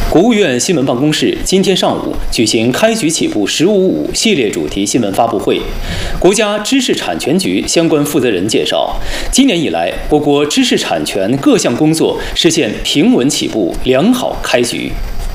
国务院新闻办公室今天上午举行开局起步“15.5”系列主题新闻发布会。国家知识产权局相关负责人介绍，今年以来，我国知识产权各项工作实现平稳起步、良好开局。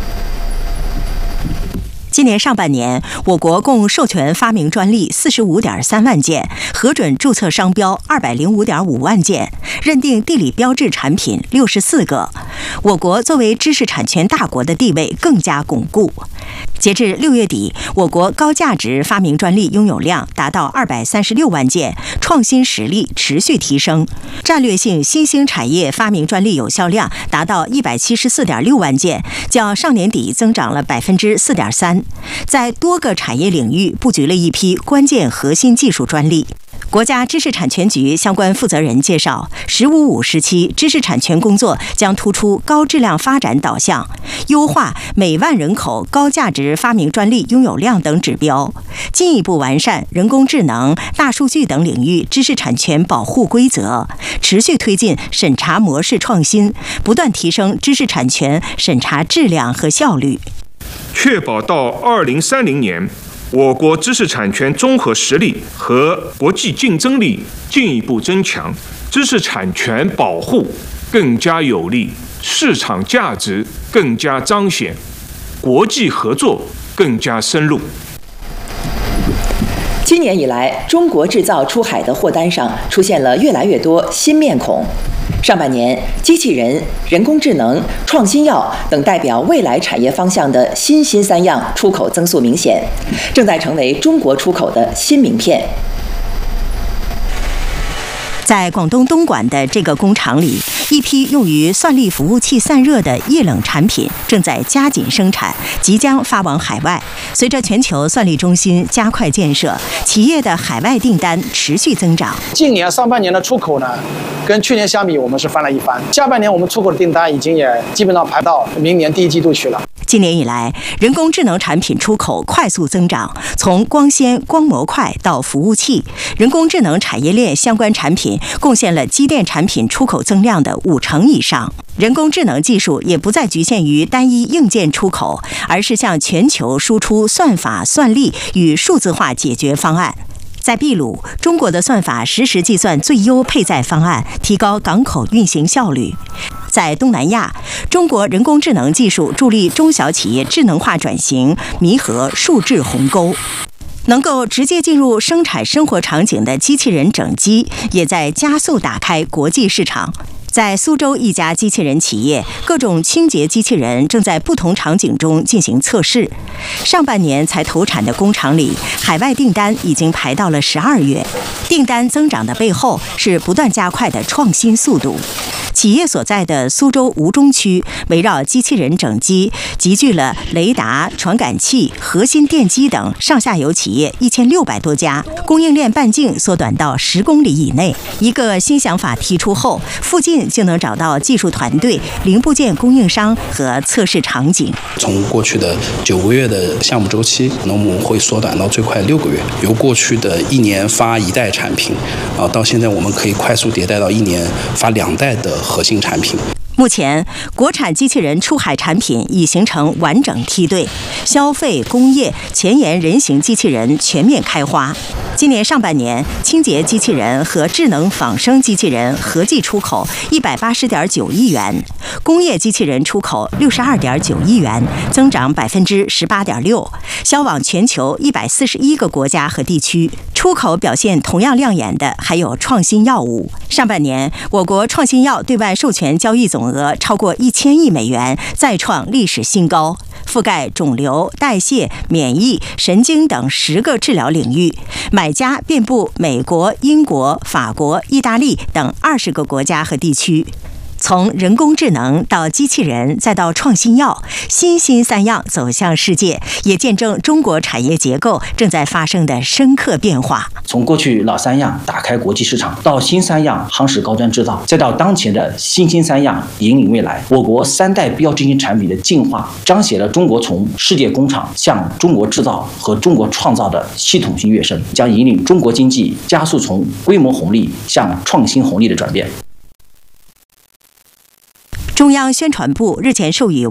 今年上半年，我国共授权发明专利45.3万件，核准注册商标205.5万件，认定地理标志产品64个。我国作为知识产权大国的地位更加巩固。截至6月底，我国高价值发明专利拥有量达到236万件，创新实力持续提升。战略性新兴产业发明专利有效量达到174.6万件，较上年底增长了4.3%。在多个产业领域布局了一批关键核心技术专利。国家知识产权局相关负责人介绍，“15.5”时期知识产权工作将突出高质量发展导向，优化每万人口高价值发明专利拥有量等指标，进一步完善人工智能、大数据等领域知识产权保护规则，持续推进审查模式创新，不断提升知识产权审查质量和效率， 确保到2030年。我国知识产权综合实力和国际竞争力进一步增强，知识产权保护更加有力，市场价值更加彰显，国际合作更加深入。 今年以来，中国制造出海的货单上出现了越来越多新面孔。上半年，机器人、人工智能、创新药等代表未来产业方向的新三样出口增速明显，正在成为中国出口的新名片。 在广东东莞的这个工厂里，一批用于算力服务器散热的液冷产品正在加紧生产，即将发往海外。随着全球算力中心加快建设，企业的海外订单持续增长。 今年上半年的出口呢，跟去年相比，我们是翻了一番。下半年我们出口的订单已经也基本上排到明年第1季度去了。 今年以来，人工智能产品出口快速增长，从光纤、光模块到服务器，人工智能产业链相关产品贡献了机电产品出口增量的50%以上。人工智能技术也不再局限于单一硬件出口，而是向全球输出算法、算力与数字化解决方案。在秘鲁，中国的算法实时计算最优配载方案，提高港口运行效率。在东南亚，中国人工智能技术助力中小企业智能化转型，弥合数字鸿沟。能够直接进入生产生活场景的机器人整机，也在加速打开国际市场。在苏州一家机器人企业，各种清洁机器人正在不同场景中进行测试。上半年才投产的工厂里，海外订单已经排到了12月。订单增长的背后是不断加快的创新速度。企业所在的苏州吴中区，围绕机器人整机，集聚了雷达、传感器、核心电机等上下游企业1600多家，供应链半径缩短到10公里以内。一个新想法提出后，附近就能找到技术团队、零部件供应商和测试场景。 从过去的9个月的项目周期，可能我们会缩短到最快6个月。由过去的1年发1代产品，到现在我们可以快速迭代到1年发2代的核心产品。 目前，国产机器人出海产品已形成完整梯队，消费、工业、前沿人形机器人全面开花。今年上半年，清洁机器人和智能仿生机器人合计出口180.9亿元，工业机器人出口62.9亿元，增长18.6%，销往全球141个国家和地区。出口表现同样亮眼的还有创新药物。上半年，我国创新药对外授权交易总额超过1000亿美元，再创历史新高，覆盖肿瘤、代谢、免疫、神经等10个治疗领域，买家遍布美国、英国、法国、意大利等20个国家和地区。从人工智能到机器人，再到创新药，新三样走向世界，也见证中国产业结构正在发生的深刻变化。 从过去老3样打开国际市场，到新3样夯实高端制造，再到当前的新3样引领未来，我国3代标志性产品的进化，彰显了中国从世界工厂向中国制造和中国创造的系统性跃升，将引领中国经济加速从规模红利向创新红利的转变。 中央宣传部日前授予